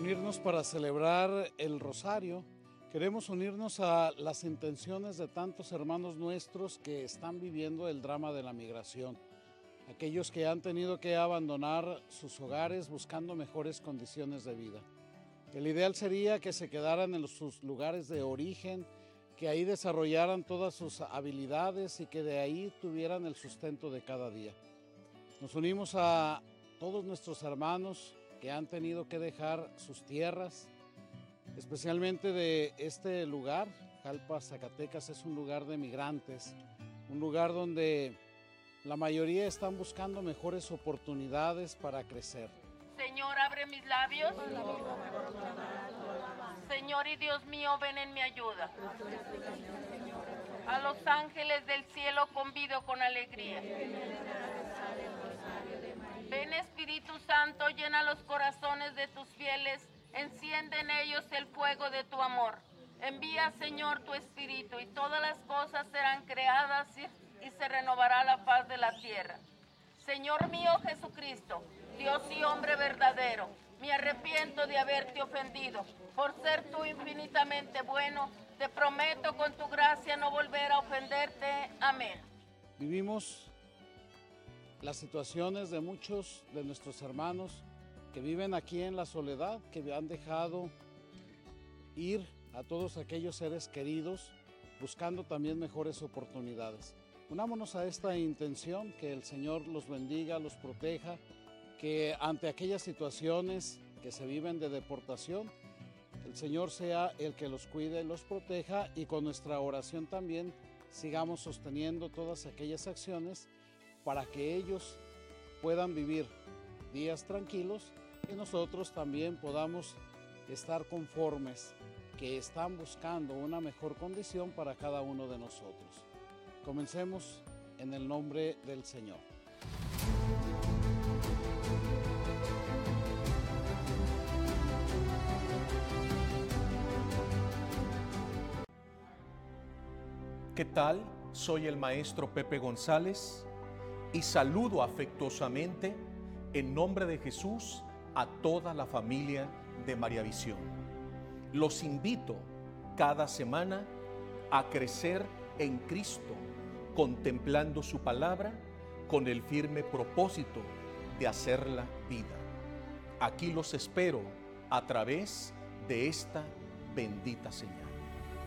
unirnos para celebrar el Rosario. Queremos unirnos a las intenciones de tantos hermanos nuestros que están viviendo el drama de la migración. Aquellos que han tenido que abandonar sus hogares buscando mejores condiciones de vida. El ideal sería que se quedaran en sus lugares de origen, que ahí desarrollaran todas sus habilidades y que de ahí tuvieran el sustento de cada día. Nos unimos a todos nuestros hermanos que han tenido que dejar sus tierras, especialmente de este lugar. Jalpa, Zacatecas, es un lugar de migrantes, un lugar donde la mayoría están buscando mejores oportunidades para crecer. Señor, abre mis labios. Señor y Dios mío, ven en mi ayuda. A los ángeles del cielo convido con alegría. Ven, Espíritu Santo, llena los corazones de tus fieles, enciende en ellos el fuego de tu amor. Envía, Señor, tu Espíritu y todas las cosas serán creadas y se renovará la faz de la tierra. Señor mío Jesucristo, Dios y hombre verdadero, me arrepiento de haberte ofendido. Por ser tú infinitamente bueno, te prometo con tu gracia no volver a ofenderte. Amén. Vivimos las situaciones de muchos de nuestros hermanos que viven aquí en la soledad, que han dejado ir a todos aquellos seres queridos, buscando también mejores oportunidades. Unámonos a esta intención, que el Señor los bendiga, los proteja, que ante aquellas situaciones que se viven de deportación, el Señor sea el que los cuide, los proteja, y con nuestra oración también sigamos sosteniendo todas aquellas acciones para que ellos puedan vivir días tranquilos y nosotros también podamos estar conformes, que están buscando una mejor condición para cada uno de nosotros. Comencemos en el nombre del Señor. ¿Qué tal? Soy el maestro Pepe González y saludo afectuosamente en nombre de Jesús a toda la familia de María Visión. Los invito cada semana a crecer en Cristo, contemplando su palabra con el firme propósito de hacerla vida. Aquí los espero a través de esta bendita señal.